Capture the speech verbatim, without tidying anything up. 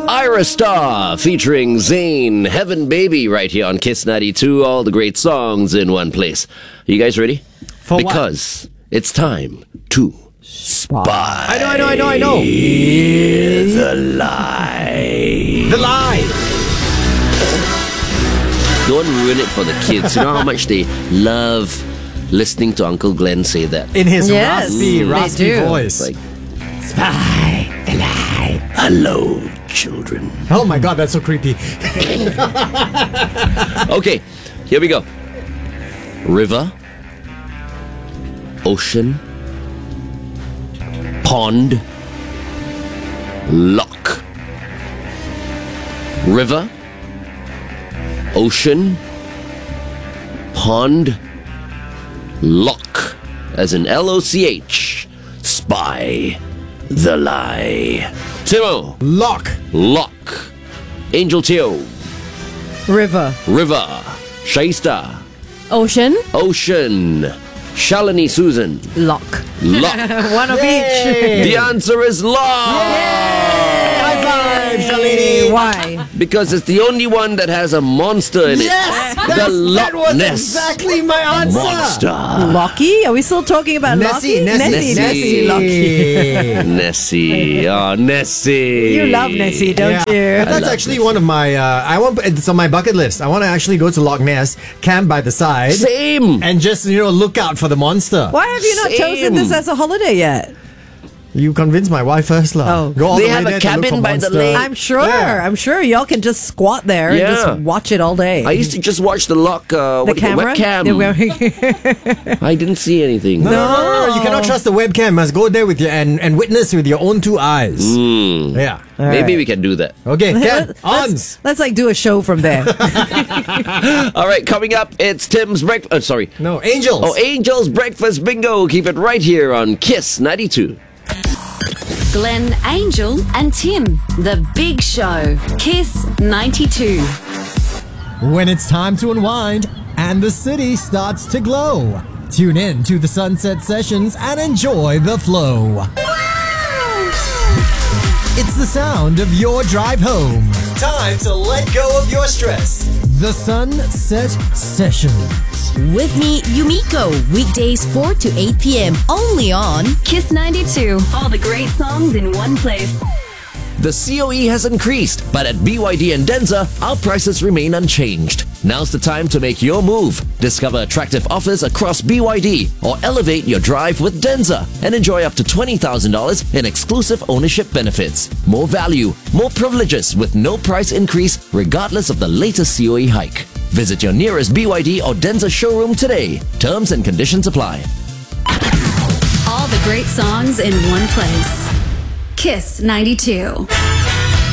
Ira Star featuring Zayn, Heaven Baby, right here on Kiss ninety-two. All the great songs in one place. Are you guys ready? For what? Because it's time to spy. I know, I know, I know, I know. The lie. The lie. Don't ruin it for the kids. You know how much they love listening to Uncle Glenn say that. In his Yes, raspy, they raspy do. voice. Like, Spy, the lie. hello, children. Oh my god, that's so creepy. Okay, here we go. River, ocean, pond, lock. River, ocean, pond, lock. As in L O C H. Spy the lie. Timo. Lock. Lock. Angel Teo. River. River. Shaista. Ocean. Ocean. Shalini Susan. Lock. Lock. One of each. The answer is lock. High five, Shalini. Why? Because it's the only one that has a monster in it. Yes, The that's, Loch that was Ness exactly my answer. Monster. Locky? Are we still talking about Nessie, Locky? Nessie, Nessie, Nessie. Locky. Nessie. Oh, Nessie. You love Nessie, don't Yeah. you? That's actually one of my. Uh, I want. It's on my bucket list. I want to actually go to Loch Ness, camp by the side, Same. and just you know look out for the monster. Why have you not Same. chosen this as a holiday yet? You convinced my wife first, lah. Oh. Go all They the way have a there to look cabin for by the monster. lake. I'm sure. Yeah. I'm sure y'all can just squat there Yeah. and just watch it all day. I used to just watch the lock. Uh, the what do you call- camera? webcam. They're wearing- I didn't see anything. No, no, no, no, you cannot trust the webcam. Must go there with your and, and witness with your own two eyes. Mm. Yeah. Maybe right. we can do that. Okay, Ken, let's, ons. let's like do a show from there. All right, coming up, it's Tim's breakfast. Uh, sorry. No, angels. Oh, Angel's Breakfast Bingo. Keep it right here on Kiss ninety-two. Glenn, Angel, and Tim. The Big Show. Kiss ninety-two. When it's time to unwind and the city starts to glow, tune in to the Sunset Sessions and enjoy the flow. It's the sound of your drive home. Time to let go of your stress. The Sunset Sessions. With me, Yumiko. Weekdays four to eight p.m. Only on Kiss ninety-two. All the great songs in one place. The C O E has increased, but at B Y D and Denza, our prices remain unchanged. Now's the time to make your move. Discover attractive offers across B Y D or elevate your drive with Denza and enjoy up to twenty thousand dollars in exclusive ownership benefits. More value, more privileges with no price increase regardless of the latest C O E hike. Visit your nearest B Y D or Denza showroom today. Terms and conditions apply. All the great songs in one place. Kiss ninety-two.